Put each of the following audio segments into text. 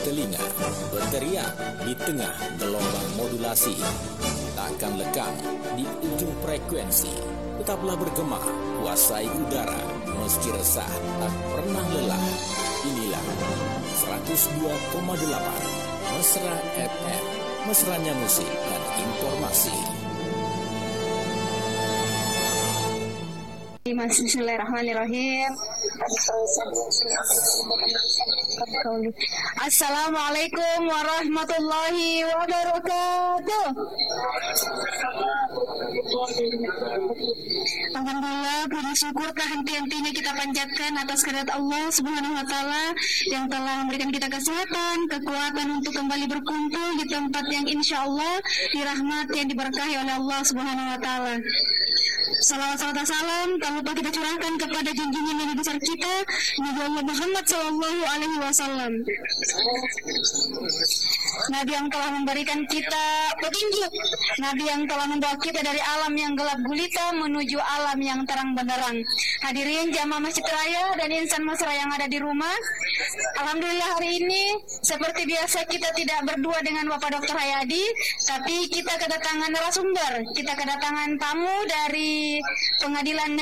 telinga, berteriak di tengah gelombang modulasi. Takkan lekang di ujung frekuensi, tetaplah bergema, kuasai udara, meski resah, tak pernah lelah. Inilah 102,8 Mesra FM, mesranya musik dan informasi. Bismillahirrahmanirrahim. Assalamualaikum warahmatullahi wabarakatuh. Alhamdulillah, puji syukur henti-hentinya kita panjatkan atas kehadirat Allah Subhanahu wa taala yang telah memberikan kita kesehatan, kekuatan untuk kembali berkumpul di tempat yang insyaallah dirahmati yang diberkahi oleh Allah Subhanahu wa taala. Salawat salam tak lupa kita curahkan kepada junjungan Nabi besar kita, Nabi Allah Muhammad sallallahu alaihi wasallam. Nabi yang telah memberikan kita petunjuk, Nabi yang telah membawa kita dari alam yang gelap gulita menuju alam yang terang benderang. Hadirin jamaah Masjid Raya dan insan mesra yang ada di rumah, alhamdulillah hari ini seperti biasa kita tidak berdua dengan Bapak Dr. Hayadi, tapi kita kedatangan narasumber, kita kedatangan tamu dari Pengadilan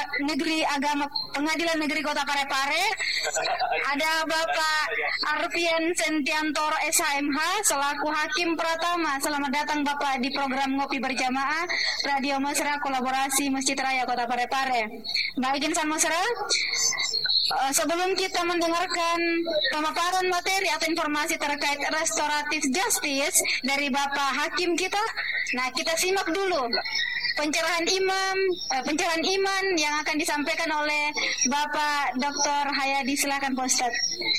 Negeri Kota Parepare. Ada Bapak Arfian Sentiantoro SHMH selaku Hakim Pratama. Selamat datang Bapak di program Ngopi Berjamaah Radio Mesra Kolaborasi Masjid Raya Kota Parepare. Baik insan mesra, sebelum kita mendengarkan pemaparan materi atau informasi terkait restoratif justice dari Bapak Hakim kita, nah kita simak dulu pencerahan iman yang akan disampaikan oleh Bapak Dr. Hayadi. Silakan Pak Ustadz.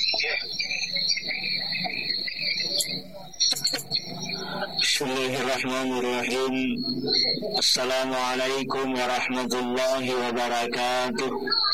Bismillahirrahmanirrahim. Assalamualaikum warahmatullahi wabarakatuh.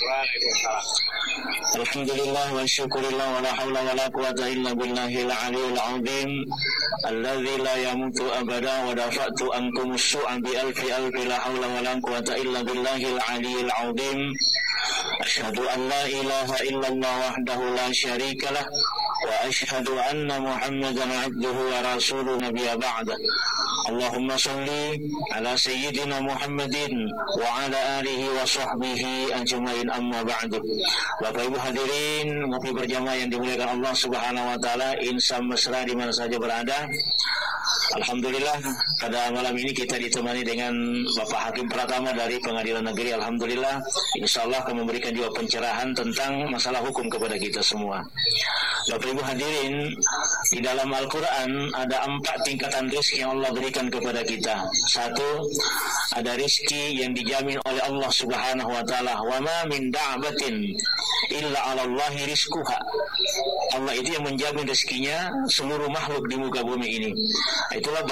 Alhamdulillah wa syukurillah wa la hawla wa la quwata illa billahil aliyil azim alladzi la yamutu abada wa dafa'tu ankum as-su'a bi alfi la hawla wa la quwata illa billahil aliyil azim. Asyhadu an la ilaha illallah wahdahu la syarikalah wa asyhadu anna Muhammadan abduhu wa rasuluhu nabiyya ba'da. Allahumma salli ala sayyidina Muhammadin wa ala alihi wa sahbihi ajmain, amma ba'du. Bapak Ibu hadirin ngopi berjamaah yang dimuliakan Allah Subhanahu wa taala, insan mesra di mana saja berada. Alhamdulillah pada malam ini kita ditemani dengan Bapak Hakim Pratama dari Pengadilan Negeri. Alhamdulillah insyaallah akan memberikan juga pencerahan tentang masalah hukum kepada kita semua. Bapak Ibu hadirin, di dalam Al-Quran ada 4 tingkatan rezeki yang Allah berikan kepada kita. 1, ada rezeki yang dijamin oleh Allah Subhanahu wa taala. Wa ma min da'batin illa 'ala Allahi rizquha. Allah itu yang menjamin rezekinya seluruh makhluk di muka bumi ini. Itulah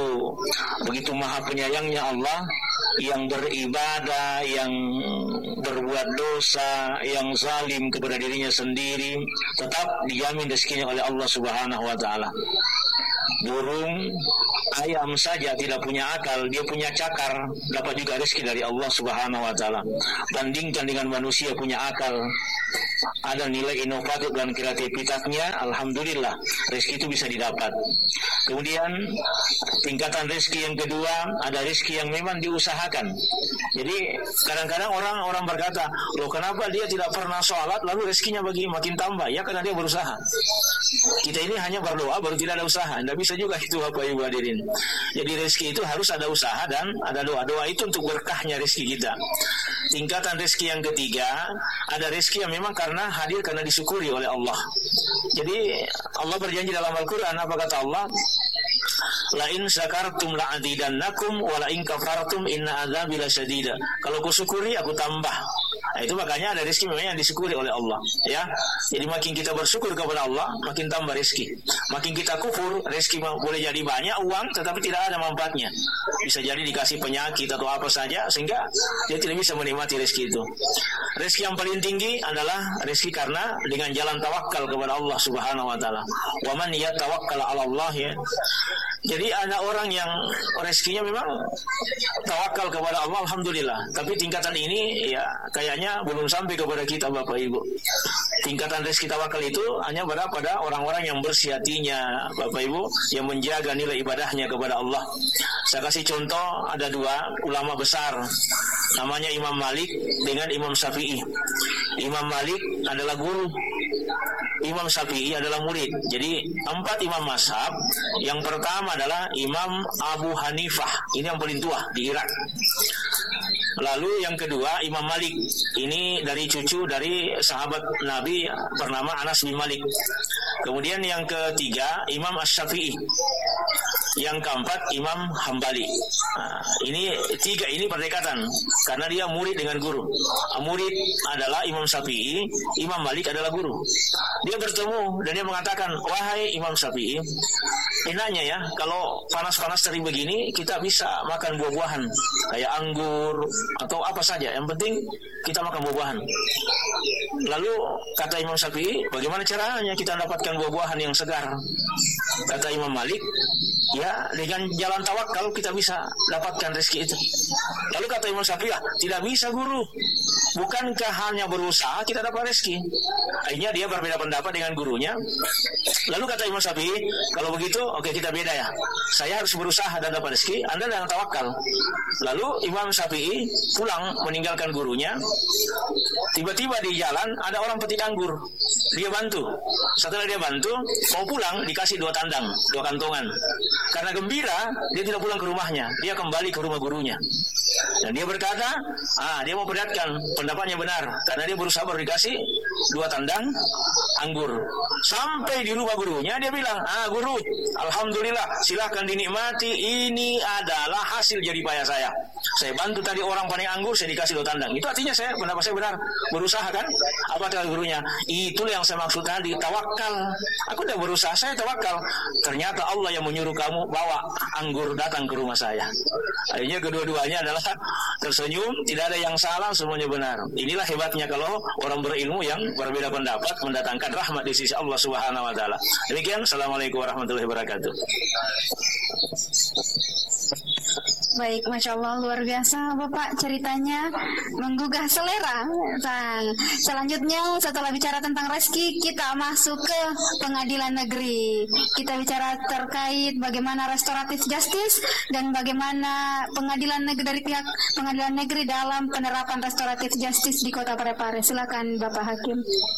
begitu maha penyayangnya Allah yang beribadah, yang berbuat dosa, yang zalim kepada dirinya sendiri, tetap dijamin rezekinya oleh Allah Subhanahu wa taala. Burung, ayam saja tidak punya akal, dia punya cakar, dapat juga rezeki dari Allah Subhanahu wa taala. Bandingkan dengan manusia punya akal, ada nilai inovatif dan kreativitasnya, alhamdulillah rezeki itu bisa didapat. Kemudian tingkatan rezeki yang kedua, ada rezeki yang memang diusahakan. Jadi kadang-kadang orang berkata, loh kenapa dia tidak pernah sholat lalu rezekinya makin tambah? Ya karena dia berusaha. Kita ini hanya berdoa baru tidak ada usaha. Tidak bisa juga itu Bapak Ibu hadirin. Jadi rezeki itu harus ada usaha dan ada doa. Doa itu untuk berkahnya rezeki kita. Tingkatan rezeki yang ketiga, ada rezeki yang memang hadir karena disyukuri oleh Allah. Jadi Allah berjanji dalam Al-Quran, apa kata Allah? La in syakartum la azidannakum wa la in kafartum inna adzabi lasyadid. Kalau kau syukuri aku tambah. Nah, itu makanya ada rezeki memang yang disyukuri oleh Allah, ya. Jadi makin kita bersyukur kepada Allah, makin tambah rezeki. Makin kita kufur, rezeki boleh jadi banyak uang tetapi tidak ada manfaatnya. Bisa jadi dikasih penyakit atau apa saja sehingga dia tidak bisa menikmati rezeki itu. Rezeki yang paling tinggi adalah rezeki karena dengan jalan tawakal kepada Allah Subhanahu wa taala. Wa man yatawakkal 'ala Allah, ya. Jadi ada orang yang rezekinya memang tawakal kepada Allah, alhamdulillah. Tapi tingkatan ini ya kayaknya belum sampai kepada kita Bapak Ibu. Tingkatan rezeki tawakal itu hanya pada orang-orang yang bersih hatinya Bapak Ibu, yang menjaga nilai ibadahnya kepada Allah. Saya kasih contoh, ada dua ulama besar, namanya Imam Malik dengan Imam Syafi'i. Imam Malik adalah guru, Imam Syafi'i adalah murid. Jadi 4 imam mazhab. Yang pertama adalah Imam Abu Hanifah, ini yang paling tua di Irak. Lalu yang kedua Imam Malik, ini dari cucu dari sahabat Nabi bernama Anas bin Malik. Kemudian yang ketiga Imam Asy-Syafi'i. Yang keempat Imam Hambali. Nah, ini 3 ini berdekatan karena dia murid dengan guru. Murid adalah Imam Syafi'i, Imam Malik adalah guru. Dia bertemu dan dia mengatakan, wahai Imam Syafi'i, enaknya ya kalau panas-panas terik begini kita bisa makan buah-buahan kayak anggur atau apa saja, yang penting kita makan buah-buahan. Lalu kata Imam Syafi'i, bagaimana caranya kita dapatkan buah-buahan yang segar? Kata Imam Malik, ya dengan jalan tawakal kita bisa dapatkan rezeki itu. Lalu kata Imam Syafi'i, tidak bisa guru, bukankah hanya berusaha kita dapat rezeki? Akhirnya dia berbeda pendapat dengan gurunya. Lalu kata Imam Syafi'i, kalau begitu oke, kita beda ya, saya harus berusaha dan dapat rezeki, Anda dengan tawakal. Lalu Imam Syafi'i pulang meninggalkan gurunya. Tiba-tiba di jalan ada orang petik anggur, dia bantu. Setelah dia bantu, mau pulang dikasih 2 tandang, 2 kantongan. Karena gembira, dia tidak pulang ke rumahnya, dia kembali ke rumah gurunya. Dan dia berkata, dia mau perlihatkan pendapatnya benar, karena dia berusaha baru dikasih 2 tandang anggur. Sampai di rumah gurunya, dia bilang, guru, alhamdulillah, silahkan dinikmati, ini adalah hasil jerih payah saya. Saya bantu tadi orang panen anggur, saya dikasih 2 tandang. Itu artinya pendapat saya benar, berusaha kan? Apa kata gurunya? Itulah yang saya maksud tadi, tawakal. Aku tidak berusaha, saya tawakal. Ternyata Allah yang menyuruh kamu bawa anggur datang ke rumah saya. Akhirnya kedua-duanya adalah tersenyum, tidak ada yang salah, semuanya benar. Inilah hebatnya kalau orang berilmu yang berbeda pendapat mendatangkan rahmat di sisi Allah Subhanahu wa taala. Demikian, assalamualaikum warahmatullahi wabarakatuh. Baik, Masya Allah, luar biasa Bapak ceritanya, menggugah selera. Nah, selanjutnya setelah bicara tentang rezeki, kita masuk ke pengadilan negeri. Kita bicara terkait bagaimana restoratif justice dan bagaimana pengadilan negeri dari pihak pengadilan negeri dalam penerapan restoratif justice di Kota Parepare. Silakan Bapak Hakim.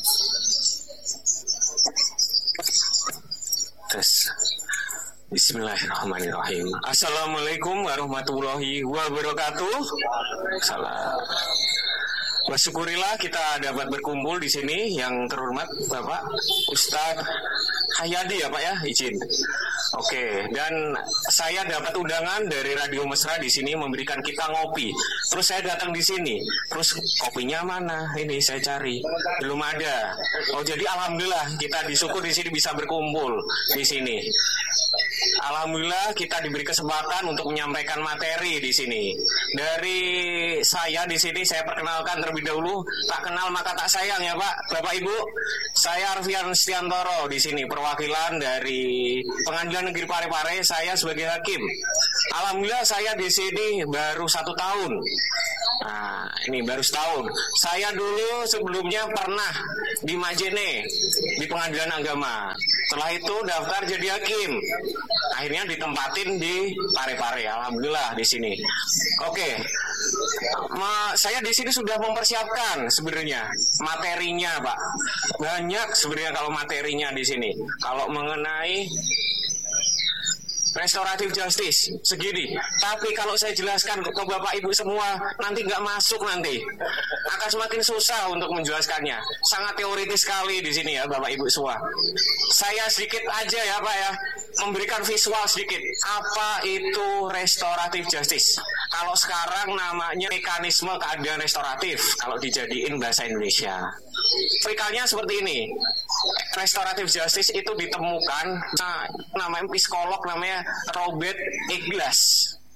Bismillahirrahmanirrahim. Assalamualaikum warahmatullahi wabarakatuh. Salam. Bersyukurillah kita dapat berkumpul di sini. Yang terhormat Bapak Ustadz Hayadi ya Pak ya, izin. Oke, dan saya dapat undangan dari Radio Mesra di sini memberikan kita ngopi. Terus saya datang di sini. Terus kopinya mana? Ini saya cari. Belum ada. Oh, jadi alhamdulillah kita disyukur di sini bisa berkumpul di sini. Alhamdulillah kita diberi kesempatan untuk menyampaikan materi di sini. Dari saya di sini saya perkenalkan terlebih dahulu. Tak kenal maka tak sayang ya Pak, Bapak Ibu. Saya Arfian Setiantoro di sini perwakilan dari Pengadilan Negeri Parepare. Saya sebagai hakim. Alhamdulillah saya di sini baru 1 tahun. Nah, ini baru setahun. Saya dulu sebelumnya pernah di Majene di Pengadilan Agama. Setelah itu daftar jadi hakim. Akhirnya ditempatin di Parepare. Alhamdulillah di sini. Oke. Saya di sini sudah mempersiapkan sebenarnya materinya, Pak. Banyak sebenarnya kalau materinya di sini. Kalau mengenai restoratif justice segini, tapi kalau saya jelaskan ke Bapak Ibu semua nanti nggak masuk, nanti akan semakin susah untuk menjelaskannya. Sangat teoritis sekali di sini ya Bapak Ibu semua. Saya sedikit aja ya Pak ya, memberikan visual sedikit. Apa itu restoratif justice? Kalau sekarang namanya mekanisme keadilan restoratif kalau dijadiin bahasa Indonesia. Trikalnya seperti ini. Restoratif justice itu ditemukan namanya psikolog namanya Robert Iglas.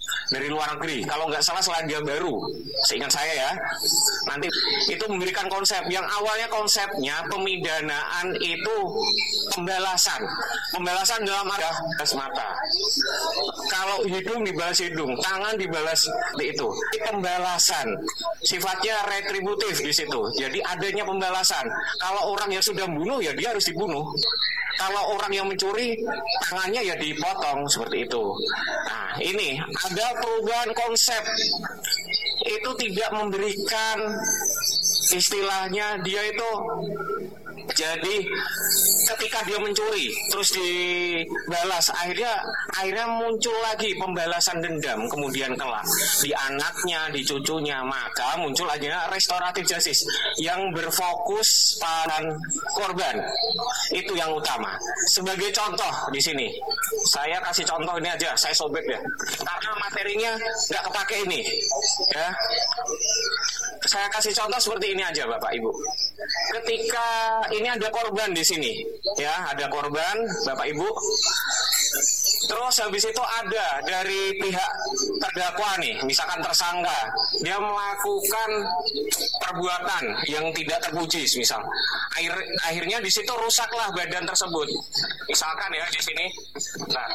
dari luar negeri. Kalau nggak salah Selandia Baru, seingat saya ya. Nanti itu memberikan konsep yang awalnya konsepnya pemidanaan itu pembalasan dalam arti balas mata. Kalau hidung dibalas hidung, tangan dibalas itu pembalasan. Sifatnya retributif di situ. Jadi adanya pembalasan. Kalau orang yang sudah membunuh ya dia harus dibunuh. Kalau orang yang mencuri, tangannya ya dipotong seperti itu. Nah, ini ada perubahan konsep. Itu tidak memberikan istilahnya dia itu jadi ketika dia mencuri terus dibalas akhirnya muncul lagi pembalasan dendam kemudian kelak di anaknya, di cucunya, maka muncul akhirnya restoratif justice yang berfokus pada korban. Itu yang utama. Sebagai contoh di sini saya kasih contoh ini aja, saya sobek ya karena materinya nggak kepake ini ya. Saya kasih contoh seperti ini aja Bapak Ibu. Ketika ini ada korban di sini, ya ada korban Bapak Ibu. Terus habis itu ada dari pihak terdakwa nih, misalkan tersangka, dia melakukan perbuatan yang tidak terpuji, misal. Akhirnya di situ rusaklah badan tersebut. Misalkan ya di sini. Nah,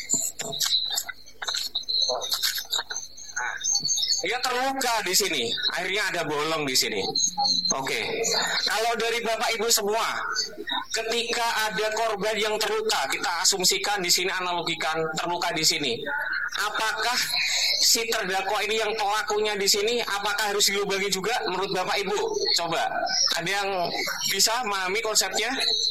dia terluka di sini, akhirnya ada bolong di sini. Oke, kalau dari Bapak Ibu semua, ketika ada korban yang terluka, kita asumsikan di sini, analogikan terluka di sini. Apakah si terdakwa ini yang pelakunya di sini, apakah harus dilubangi juga menurut Bapak Ibu? Coba, ada yang bisa memahami konsepnya?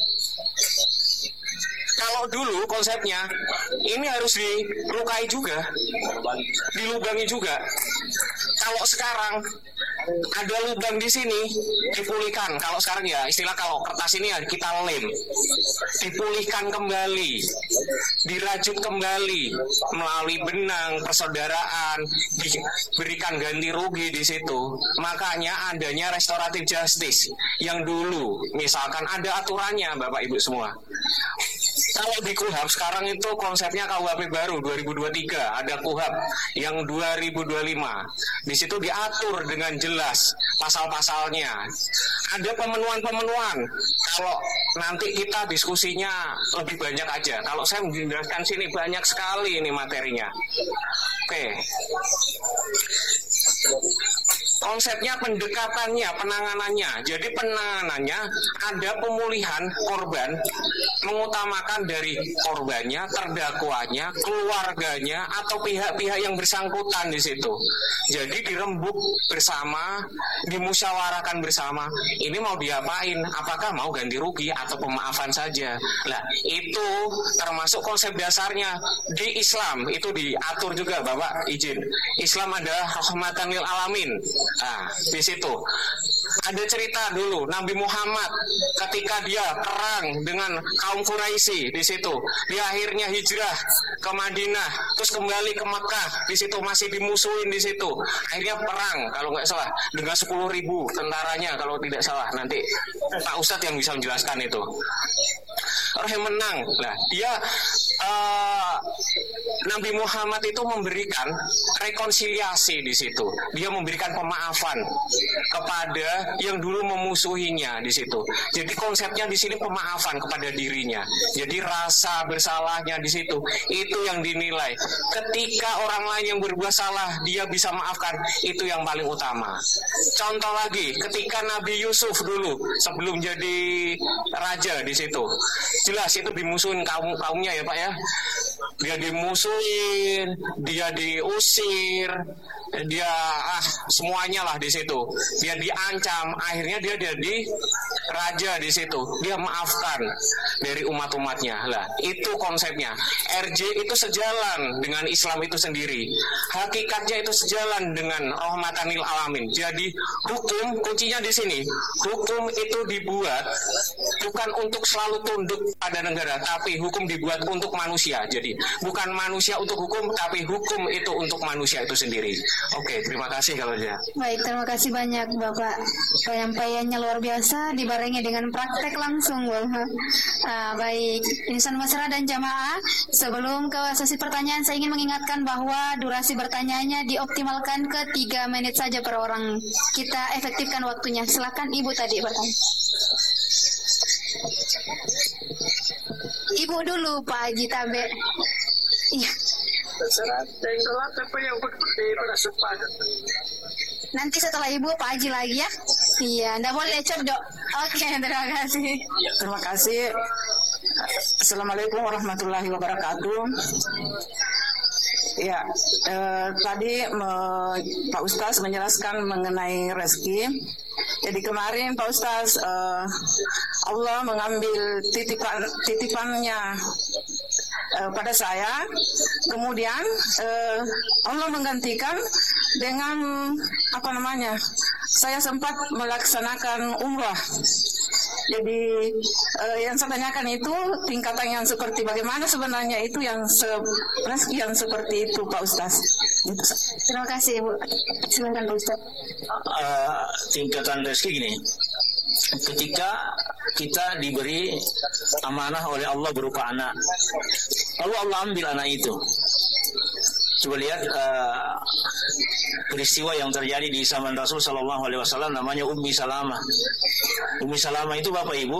Kalau dulu konsepnya ini harus dilukai juga, dilubangi juga. Kalau sekarang ada lubang di sini, dipulihkan. Kalau sekarang ya istilah kalau kertas ini ya kita lem, dipulihkan kembali, dirajut kembali melalui benang persaudaraan, diberikan ganti rugi di situ. Makanya adanya restoratif justice yang dulu misalkan ada aturannya Bapak Ibu semua. Kalau di KUHAP sekarang itu konsepnya KUHP baru 2023, ada KUHAP yang 2025. Di situ diatur dengan jelas pasal-pasalnya. Ada pemenuhan-pemenuhan. Kalau nanti kita diskusinya lebih banyak aja. Kalau saya menjelaskan sini banyak sekali ini materinya. Oke. Konsepnya pendekatannya, penanganannya. Jadi penanganannya ada pemulihan korban, mengutamakan dari korbannya, terdakwanya, keluarganya, atau pihak-pihak yang bersangkutan di situ. Jadi dirembuk bersama, dimusyawarakan bersama. Ini mau diapain? Apakah mau ganti rugi atau pemaafan saja? Nah, itu termasuk konsep dasarnya di Islam. Itu diatur juga, Bapak izin. Islam adalah rahmatan lil alamin. Nah, di situ ada cerita dulu Nabi Muhammad ketika dia perang dengan kaum Quraisy di situ. Dia akhirnya hijrah ke Madinah, terus kembali ke Mekah. Di situ masih dimusuhin di situ. Akhirnya perang kalau nggak salah dengan 10.000 tentaranya kalau tidak salah. Nanti Pak Ustadz yang bisa menjelaskan itu. Rahim menang. Nah, dia Nabi Muhammad itu memberikan rekonsiliasi di situ. Dia memberikan pemaafan kepada yang dulu memusuhinya di situ. Jadi konsepnya di sini pemaafan kepada dirinya. Jadi rasa bersalahnya di situ itu yang dinilai. Ketika orang lain yang berbuat salah dia bisa maafkan, itu yang paling utama. Contoh lagi, ketika Nabi Yusuf dulu sebelum jadi raja di situ, jelas itu dimusuhin kaumnya ya Pak ya. Dia dimusuhin, dia diusir, dia semuanya lah di situ. Dia diancam, akhirnya dia jadi raja di situ. Dia maafkan dari umat-umatnya. Lah, itu konsepnya. RJ itu sejalan dengan Islam itu sendiri. Hakikatnya itu sejalan dengan rahmatan lil alamin. Jadi hukum kuncinya di sini. Hukum itu dibuat bukan untuk selalu tunduk pada negara, tapi hukum dibuat untuk manusia. Jadi bukan manusia untuk hukum, tapi hukum itu untuk manusia itu sendiri. Oke, terima kasih kalau dia. Baik, terima kasih banyak Bapak. Penyampaiannya luar biasa. Di dibarengi dengan praktek langsung. Baik, insan mesra dan jamaah, sebelum ke sesi pertanyaan saya ingin mengingatkan bahwa durasi bertanyanya dioptimalkan ke 3 menit saja per orang. Kita efektifkan waktunya. Silakan Ibu tadi bertanya. Ibu dulu Pak Haji Tabe. Iya. Nanti setelah Ibu Pak Haji lagi ya. Iya, nggak boleh codok. Oke, terima kasih. Terima kasih. Assalamualaikum warahmatullahi wabarakatuh. Ya, tadi Pak Ustaz menjelaskan mengenai rezeki. Jadi kemarin Pak Ustaz, Allah mengambil titipannya pada saya, kemudian Allah menggantikan dengan saya sempat melaksanakan umrah. Jadi yang saya tanyakan itu tingkatan yang seperti bagaimana sebenarnya itu yang seperti itu Pak Ustaz. Terima kasih Ibu. Silakan Pak Ustaz. Tingkatan rezeki gini. Ketika kita diberi amanah oleh Allah berupa anak, lalu Allah ambil anak itu. Coba lihat peristiwa yang terjadi di zaman Rasul Sallallahu Alaihi Wasallam, namanya Ummi Salamah. Ummi Salamah itu Bapak Ibu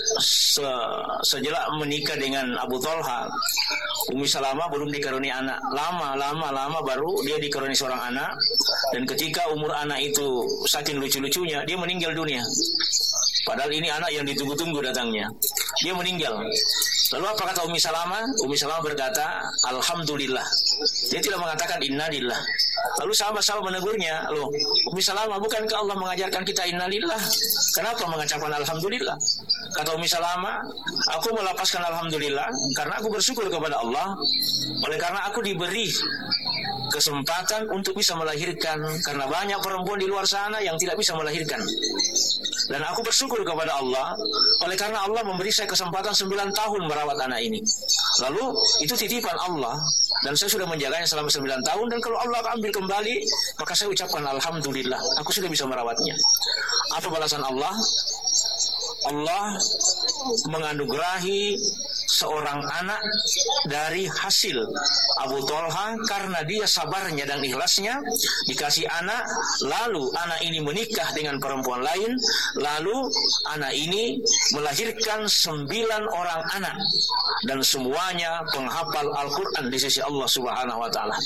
sejak menikah dengan Abu Thalha, Ummi Salamah belum dikaruniai anak. Lama baru dia dikaruniai seorang anak. Dan ketika umur anak itu saking lucu-lucunya, dia meninggal dunia. Padahal ini anak yang ditunggu-tunggu datangnya. Dia meninggal. Lalu apa kata Ummi Salamah? Ummi Salamah berkata, Alhamdulillah. Dia tidak mengatakan innalillah. Lalu sahabat-sahabat menegurnya, loh Ummi Salamah, bukankah Allah mengajarkan kita innalillah? Kenapa mengucapkan Alhamdulillah? Kata Ummi Salamah, aku melapaskan Alhamdulillah karena aku bersyukur kepada Allah. Oleh karena aku diberi kesempatan untuk bisa melahirkan, karena banyak perempuan di luar sana yang tidak bisa melahirkan. Dan aku bersyukur kepada Allah oleh karena Allah memberi saya kesempatan 9 tahun merawat anak ini. Lalu itu titipan Allah dan saya sudah menjaganya selama 9 tahun, dan kalau Allah ambil kembali maka saya ucapkan Alhamdulillah, aku sudah bisa merawatnya. Apa balasan Allah? Allah menganugerahi seorang anak dari hasil Abu Thalha karena dia sabarnya dan ikhlasnya, dikasih anak, lalu anak ini menikah dengan perempuan lain, lalu anak ini melahirkan 9 orang anak dan semuanya penghafal Al-Quran di sisi Allah Subhanahu wa Ta'ala.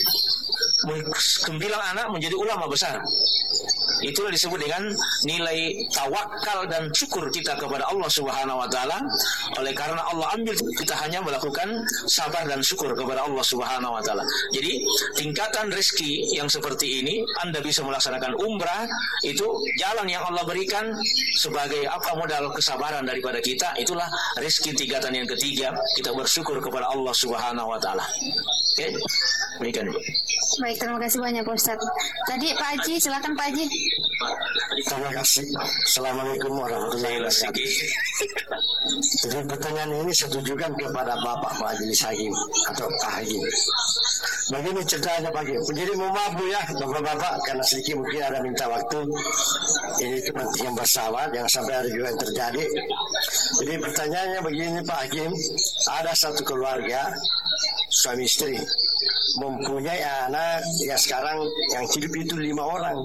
9 anak menjadi ulama besar. Itulah disebut dengan nilai tawakal dan syukur kita kepada Allah Subhanahu wa Ta'ala. Oleh karena Allah ambil, kita hanya melakukan sabar dan syukur kepada Allah Subhanahu wa Ta'ala. Jadi tingkatan rezeki yang seperti ini, Anda bisa melaksanakan umrah, itu jalan yang Allah berikan sebagai modal kesabaran daripada kita. Itulah rezeki tingkatan yang ketiga, kita bersyukur kepada Allah Subhanahu wa Ta'ala. Oke, berikan. Baik, terima kasih banyak Pak Ustaz. Tadi Pak Haji, silakan Pak Haji. Terima kasih. Assalamualaikum warahmatullahi wabarakatuh. Jadi pertanyaan ini saya tujukan kepada Bapak Haji Hakim atau Pak Hakim. Begini ceritanya Pak Hakim. Jadi mau maaf ya Bapak-Bapak, karena sedikit mungkin ada minta waktu. Ini kepentingan bersama, jangan sampai ada juga yang terjadi. Jadi pertanyaannya begini Pak Hakim. Ada satu keluarga, suami istri, mempunyai anak yang sekarang yang hidup itu 5 orang.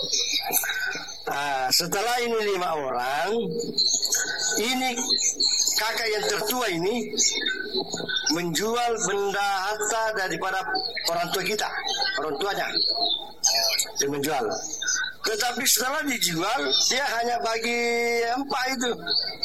Setelah ini 5 orang, ini kakak yang tertua ini menjual benda harta daripada orang tua kita, orang tuanya. Dia menjual. Tetapi setelah dijual, dia hanya bagi 4 itu.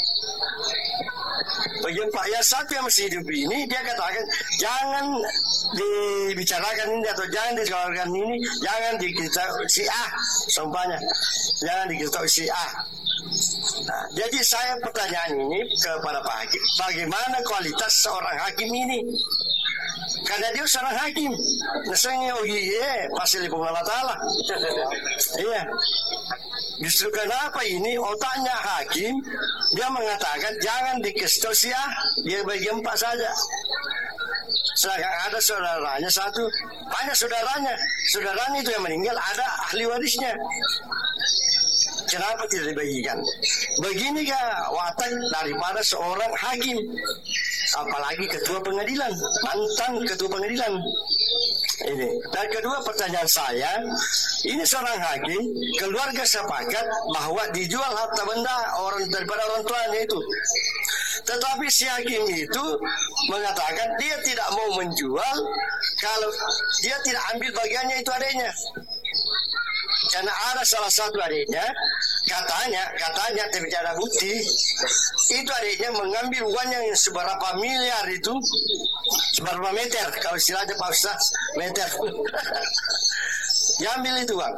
Bagi 4 yang satu yang masih hidup ini, dia katakan jangan dibicarakan ini atau jangan dikeluarkan ini, jangan diketahui si A, sumpahnya, jangan diketahui si A. Nah, jadi saya pertanyaan ini kepada Pak Hakim, bagaimana kualitas seorang hakim ini? Karena dia seorang hakim, nasanya pasal Allah Ta'ala. Iya. Justru kenapa ini otaknya hakim, dia mengatakan jangan dikasih si A, dia bagi 4 saja. Sedangkan ada saudaranya satu, banyak saudaranya itu yang meninggal, ada ahli warisnya. kenapa tidak dibagikan? Begini kah watak daripada seorang hakim, apalagi ketua pengadilan, mantan ketua pengadilan. Ini. Dan kedua pertanyaan saya, ini seorang hakim, keluarga sepakat bahwa dijual harta benda daripada orang tuanya itu. Tetapi si hakim itu mengatakan dia tidak mau menjual kalau dia tidak ambil bagiannya itu adanya. Karena ada salah satu adiknya, katanya tapi tidak ada bukti, itu adiknya mengambil uang yang seberapa miliar itu, seberapa meter, kalau istilahnya Pak Ustaz, meter. Diambil itu uang.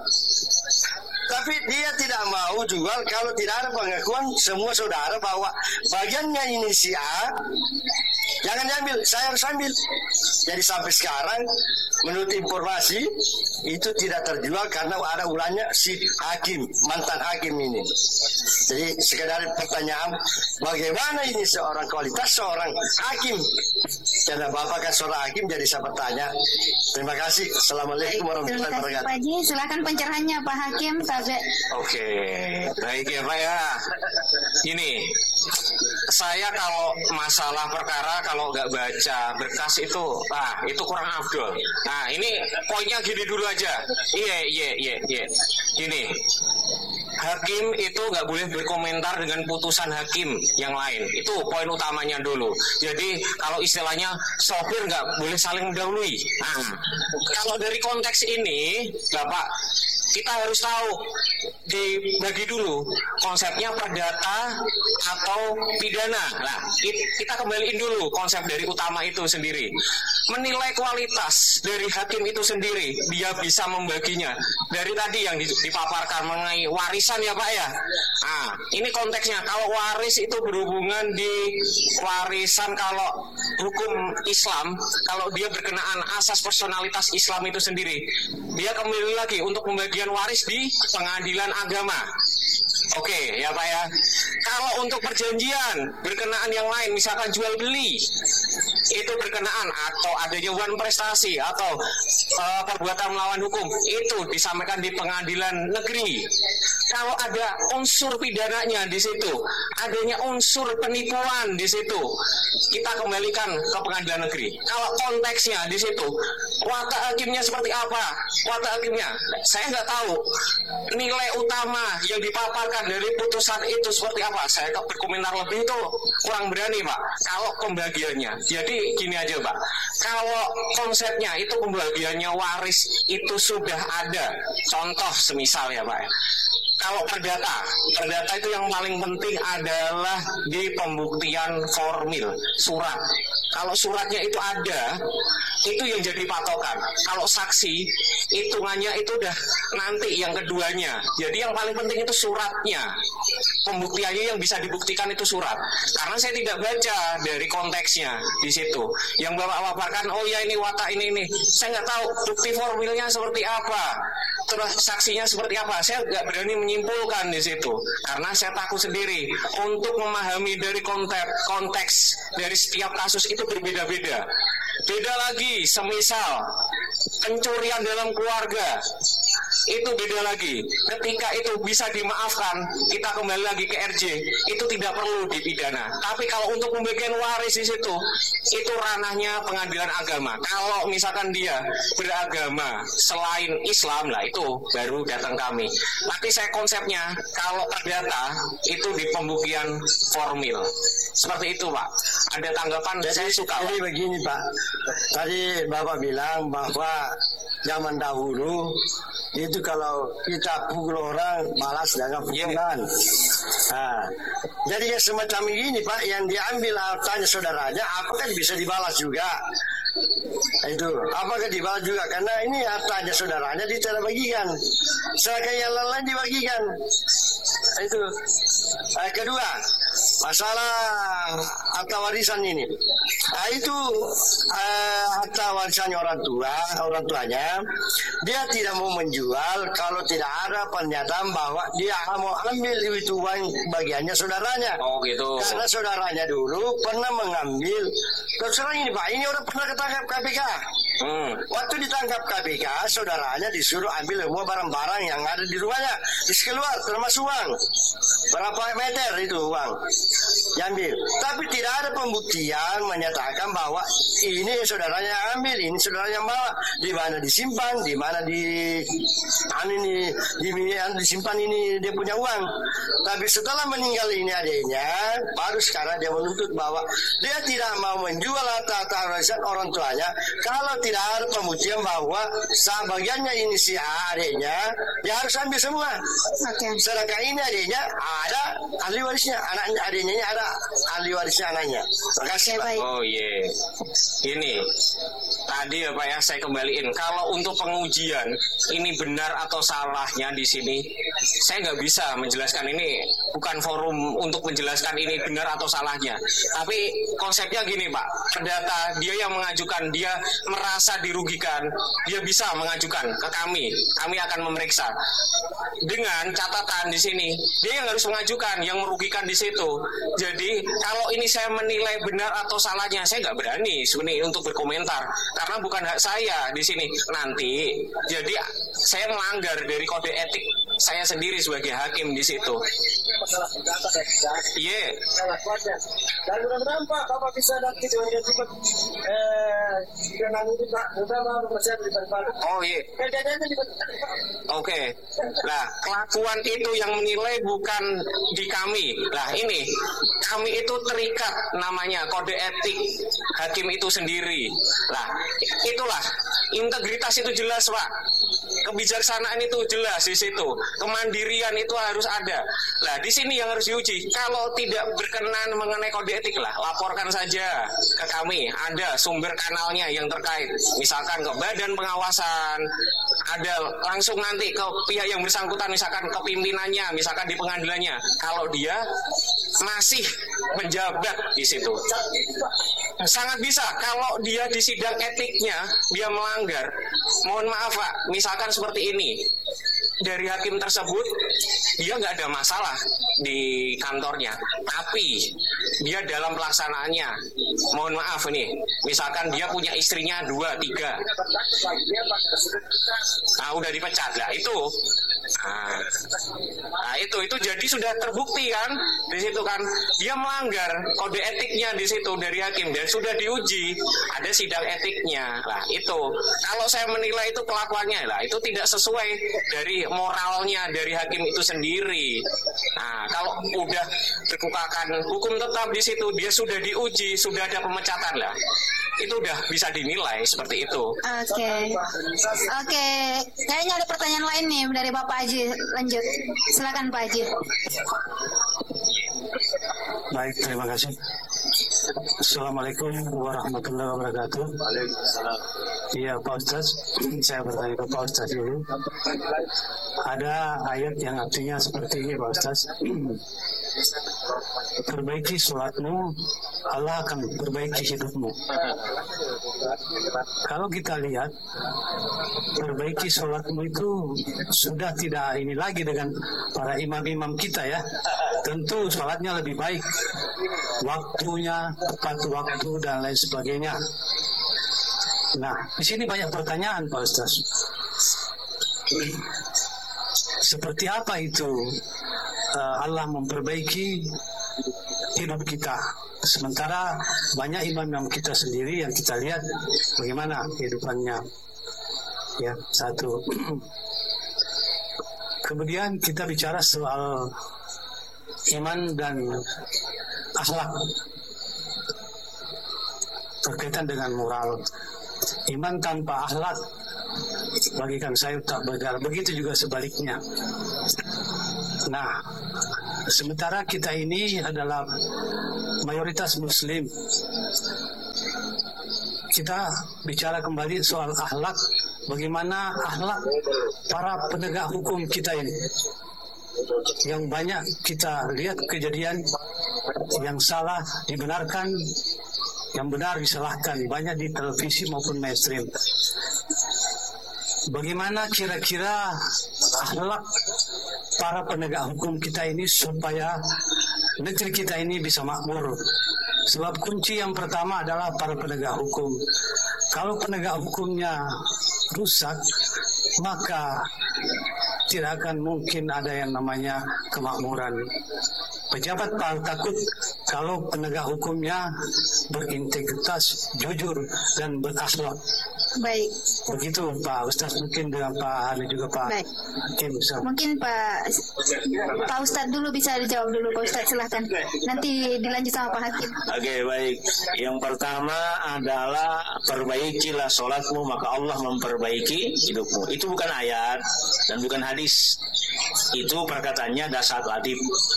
Tapi dia tidak mau jual kalau tidak ada pengakuan semua saudara bahwa bagiannya ini si A, jangan diambil, saya harus ambil. Jadi sampai sekarang menurut informasi itu tidak terjual karena ada ulangnya si hakim, mantan hakim ini. Jadi sekedar pertanyaan, bagaimana ini seorang kualitas seorang hakim? Karena Bapak kan seorang hakim, jadi saya bertanya. Terima kasih. Assalamualaikum warahmatullahi wabarakatuh. Pak Haji, silakan pencerahannya Pak Hakim. Oke, baik ya Pak ya. Ini saya kalau masalah perkara kalau nggak baca berkas itu, itu kurang afdol. Nah ini poinnya gini dulu aja. Iya. Gini, hakim itu nggak boleh berkomentar dengan putusan hakim yang lain. Itu poin utamanya dulu. Jadi kalau istilahnya sopir nggak boleh saling mendahului. Nah, kalau dari konteks ini, Bapak, kita harus tahu dibagi dulu konsepnya perdata atau pidana. Nah, kita kembaliin dulu konsep dari utama itu sendiri. Menilai kualitas dari hakim itu sendiri, dia bisa membaginya. Dari tadi yang dipaparkan mengenai warisan ya Pak ya. Nah, ini konteksnya. Kalau waris itu berhubungan di warisan kalau hukum Islam, kalau dia berkenaan asas personalitas Islam itu sendiri, dia kembali lagi untuk pembagian waris di pengadilan agama. Oke, ya Pak ya. Kalau untuk perjanjian berkenaan yang lain, misalkan jual beli, itu berkenaan atau adanya hubungan prestasi atau perbuatan melawan hukum, itu disampaikan di pengadilan negeri. Kalau ada unsur pidananya di situ, adanya unsur penipuan di situ, kita kembalikan ke pengadilan negeri. Kalau konteksnya di situ, watak hakimnya seperti apa? Watak hakimnya, saya nggak tahu. Nilai utama yang dipaparkan dari putusan itu seperti apa? Saya berkomentar lebih itu kurang berani, Pak. Kalau pembagiannya, jadi gini aja, Pak. Kalau konsepnya itu pembagiannya waris itu sudah ada. Contoh semisal ya, Pak. Kalau perdata itu yang paling penting adalah di pembuktian formil, surat. Kalau suratnya itu ada, itu yang jadi patokan. Kalau saksi, hitungannya itu udah nanti yang keduanya. Jadi yang paling penting itu suratnya. Pembuktiannya yang bisa dibuktikan itu surat. Karena saya tidak baca dari konteksnya di situ. Yang Bapak paparkan, oh ya ini watak ini. Saya nggak tahu bukti formilnya seperti apa. Terus saksinya seperti apa. Saya nggak berani menyimpulkan di situ. Karena saya takut sendiri untuk memahami dari konteks dari setiap kasus itu berbeda-beda. Beda lagi, semisal pencurian dalam keluarga, itu beda lagi. Ketika itu bisa dimaafkan, kita kembali lagi ke RJ, itu tidak perlu dipidana. Tapi kalau untuk pembagian waris di situ, itu ranahnya pengadilan agama. Kalau misalkan dia beragama selain Islam, lah itu baru datang kami. Tapi saya konsepnya, kalau perdata, itu di pembuktian formil. Seperti itu, Pak. Ada tanggapan? Saya suka. Jadi begini, Pak. Tadi Bapak bilang bahwa zaman dahulu itu kalau kita pukul orang balas dengan pukulan. Nah, jadi yang semacam ini, Pak, yang diambil hartanya saudaranya, apakah bisa dibalas juga? Itu apakah dibalas juga? Karena ini hartanya saudaranya tidak bagikan, sedangkan yang lain dibagikan. Itu kedua, masalah harta warisan ini. Nah, itu harta warisannya orang tuanya, dia tidak mau menjual kalau tidak ada pernyataan bahwa dia mau ambil itu uang bagiannya saudaranya. Oh gitu. Karena saudaranya dulu pernah mengambil. Terus terang ini, Pak, ini orang pernah ketangkap KPK. Waktu ditangkap KPK, saudaranya disuruh ambil semua barang-barang yang ada di rumahnya, keluar termasuk uang. Berapa meter itu uang diambil. Tapi tidak ada pembuktian menyatakan bahwa ini saudaranya ambil, ini saudaranya bawa. Di mana disimpan, di mana disimpan ini dia punya uang. Tapi setelah meninggal ini adiknya, baru sekarang dia menuntut bahwa dia tidak mau menjual harta warisan orang tuanya kalau tidak ada pembuktian bahwa sebagiannya ini si adiknya, dia harus ambil semua. Sedangkan ini adiknya ada ahli warisnya, anaknya adiknya ini ada ahli warisnya anaknya. Terima kasih Pak. Oh iya, ini tadi ya Pak ya, saya kembaliin. Kalau untuk pengujian ini benar atau salahnya di sini, saya nggak bisa menjelaskan. Ini bukan forum untuk menjelaskan ini benar atau salahnya. Tapi konsepnya gini Pak, perdata dia yang mengajukan, dia merasa dirugikan, dia bisa mengajukan ke kami. Kami akan memeriksa. Dengan catatan di sini, dia yang harus mengajukan, yang merugikan di situ. Jadi kalau ini saya menilai benar atau salahnya, saya nggak berani sebenarnya untuk berkomentar karena bukan hak saya di sini. Nanti jadi saya melanggar dari kode etik saya sendiri sebagai hakim di situ. Iya. Dan mudah-mudahan Pak, Bapak bisa nanti dengan cepat Oh iya. Oke. Nah, kelakuan itu yang menilai bukan di kami. Nah, ini kami itu terikat namanya kode etik hakim itu sendiri. Nah, itulah integritas itu jelas Pak. Kebijaksanaan itu jelas di situ. Kemandirian itu harus ada. Nah, di sini yang harus diuji. Kalau tidak berkenan mengenai kode etik lah, laporkan saja ke kami. Ada sumber kanalnya yang terkait. Misalkan ke badan pengawasan, ada langsung nanti ke pihak yang bersangkutan, misalkan ke pimpinannya, misalkan di pengadilannya. Kalau dia masih menjabat di situ, sangat bisa. Kalau dia di sidang etiknya dia melanggar, mohon maaf Pak, misalkan seperti ini, dari hakim tersebut dia nggak ada masalah di kantornya, tapi dia dalam pelaksanaannya, mohon maaf ini, misalkan dia punya istrinya 2, 3, nah udah dipecat lah itu. Nah itu jadi sudah terbukti kan di situ kan, dia melanggar kode etiknya di situ dari hakim dan sudah diuji, ada sidang etiknya. Lah itu kalau saya menilai itu kelakuannya lah itu tidak sesuai dari moralnya dari hakim itu sendiri. Nah kalau udah dikukakan hukum tetap di situ, dia sudah diuji, sudah ada pemecatan lah, itu udah bisa dinilai seperti itu. Oke. Kayaknya ada pertanyaan lain nih dari Bapak Haji. Lanjut, silakan Pak Haji. Baik, terima kasih. Assalamualaikum warahmatullahi wabarakatuh. Iya Pak Ustaz, saya bertanya ke Pak Ustaz dulu. Ada ayat yang artinya seperti ini Pak Ustaz. Perbaiki sholatmu, Allah akan perbaiki hidupmu. Kalau kita lihat, perbaiki sholatmu itu sudah tidak ini lagi dengan para imam-imam kita ya. Tentu sholatnya lebih baik, waktunya, tepat waktu dan lain sebagainya. Nah, di sini banyak pertanyaan Pak Ustaz. Seperti apa itu Allah memperbaiki hidup kita? Sementara banyak imam-imam kita sendiri yang kita lihat bagaimana kehidupannya. Ya, satu. Kemudian kita bicara soal iman dan akhlak berkaitan dengan moral. Iman tanpa akhlak bagikan saya tak bergerak. Begitu juga sebaliknya. Nah, sementara kita ini adalah mayoritas Muslim, kita bicara kembali soal akhlak. Bagaimana akhlak para penegak hukum kita ini? Yang banyak kita lihat kejadian yang salah dibenarkan, yang benar disalahkan, banyak di televisi maupun mainstream. Bagaimana kira-kira akhlak para penegak hukum kita ini supaya negeri kita ini bisa makmur? Sebab kunci yang pertama adalah para penegak hukum. Kalau penegak hukumnya rusak, maka tidak akan mungkin ada yang namanya kemakmuran. Pejabat takut kalau penegak hukumnya berintegritas, jujur, dan berakhlak. Baik. Begitu Pak Ustaz, mungkin dengan Pak Hari juga Pak Hakim. Mungkin Pak Ustaz dulu bisa dijawab dulu. Pak Ustaz silahkan. Nanti dilanjut sama Pak Hakim. Oke, baik. Yang pertama adalah perbaikilah sholatmu maka Allah memperbaiki hidupmu. Itu bukan ayat dan bukan hadis. Itu perkataannya Dasar Latif.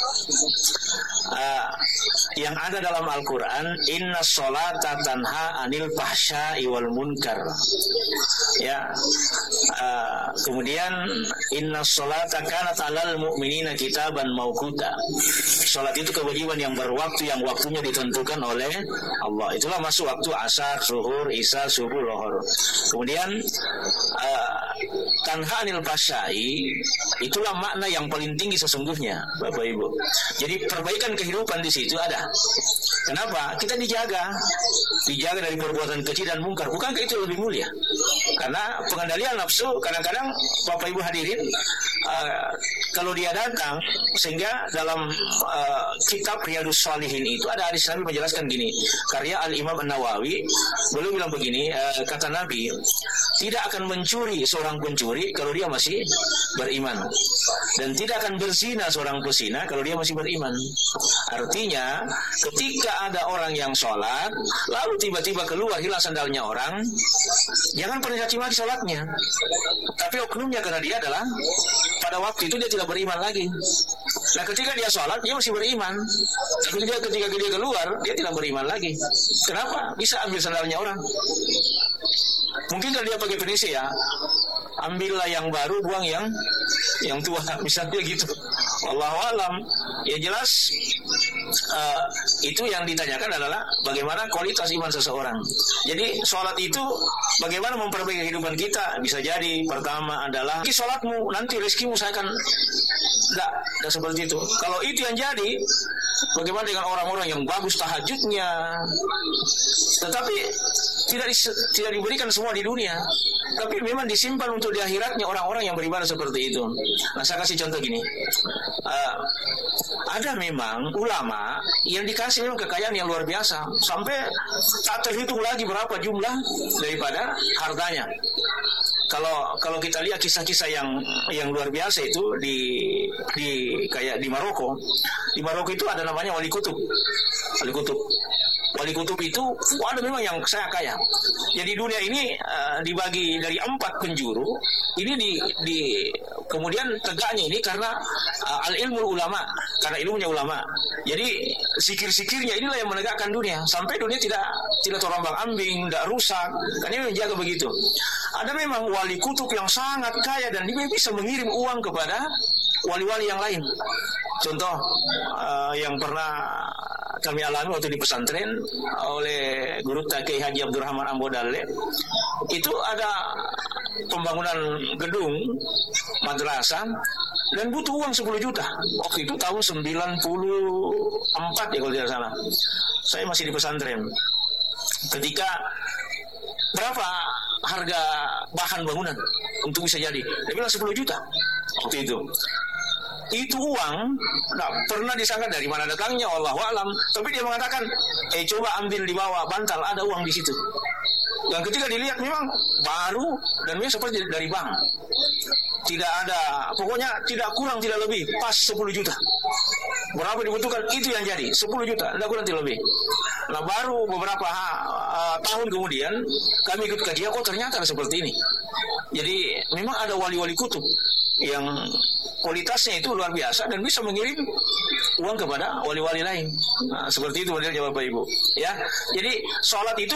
Yang ada dalam Al-Quran, inna sholata tanha anil fahsya'i wal munkar. Ya, kemudian inna sholata kanat alal mu'minina kitaban mauquta. Sholat itu kewajiban yang berwaktu, yang waktunya ditentukan oleh Allah. Itulah masuk waktu asar, zuhur, isya, subuh, lohor. Kemudian tanha anil fahsya'i, itulah makna yang paling tinggi sesungguhnya, Bapak Ibu. Jadi perbaikan kehidupan di situ ada. Kenapa? Kita dijaga dari perbuatan kecil dan mungkar. Bukankah itu lebih mulia? Karena pengendalian nafsu, kadang-kadang Bapak Ibu hadirin, kalau dia datang, sehingga dalam kitab Riyadhus Shalihin itu ada hadis Nabi menjelaskan gini, karya Al-Imam An-Nawawi, beliau bilang begini, kata Nabi, tidak akan mencuri seorang pencuri kalau dia masih beriman, dan tidak akan berzina seorang pezina kalau dia masih beriman. Artinya ketika ada orang yang sholat lalu tiba-tiba keluar hilang sandalnya orang, jangan pernah caci maki sholatnya, tapi oknumnya karena dia adalah pada waktu itu dia tidak beriman lagi. Nah ketika dia sholat dia masih beriman, tapi ketika dia keluar dia tidak beriman lagi. Kenapa? Bisa ambil sandalnya orang. Mungkin kalau dia pakai penisi ya, ambillah yang baru, buang yang tua, misalnya gitu. Wallahu alam. Ya jelas itu yang ditanyakan adalah bagaimana kualitas iman seseorang. Jadi sholat itu bagaimana memperbaiki kehidupan kita. Bisa jadi pertama adalah sholatmu, nanti rezekimu saya akan tidak seperti itu. Kalau itu yang jadi, bagaimana dengan orang-orang yang bagus tahajudnya, tetapi tidak diberikan semua di dunia, tapi memang disimpan untuk di akhiratnya orang-orang yang beribadah seperti itu. Nah saya kasih contoh gini, ada memang ulama yang dikasih memang kekayaan yang luar biasa, sampai tak terhitung lagi berapa jumlah daripada hartanya. Kalau kita lihat kisah-kisah yang luar biasa itu di kayak di Maroko. Di Maroko itu ada namanya wali kutub. Wali kutub itu ada memang yang saya kaya. Jadi dunia ini dibagi dari 4 penjuru. Ini kemudian tegaknya ini karena al-ilmu ulama, karena ilmunya ulama. Jadi sikir-sikirnya inilah yang menegakkan dunia sampai dunia tidak terombang-ambing, tidak rusak. Kan ini menjaga begitu. Ada memang wali kutub yang sangat kaya dan dia bisa mengirim uang kepada wali-wali yang lain. Contoh yang pernah kami alami waktu di pesantren oleh guru Kiai Haji Abdurrahman Ambodale, itu ada pembangunan gedung madrasah dan butuh uang 10 juta. Waktu itu tahun 94 ya kalau tidak salah. Saya masih di pesantren. Ketika berapa harga bahan bangunan untuk bisa jadi? Dia bilang 10 juta waktu itu. Itu uang nggak pernah disangka dari mana datangnya, Allahu alam. Tapi dia mengatakan, coba ambil di bawah bantal, ada uang di situ. Dan ketika dilihat memang baru dan memang seperti dari bank. Tidak ada, pokoknya tidak kurang tidak lebih, pas 10 juta. Berapa dibutuhkan, itu yang jadi, 10 juta, tidak kurang tidak lebih. Nah baru beberapa tahun kemudian kami ikut kajian, kok ternyata seperti ini. Jadi memang ada wali-wali kutub yang kualitasnya itu luar biasa dan bisa mengirim uang kepada wali-wali lain. Nah, seperti itu modelnya Bapak Ibu. Ya, jadi sholat itu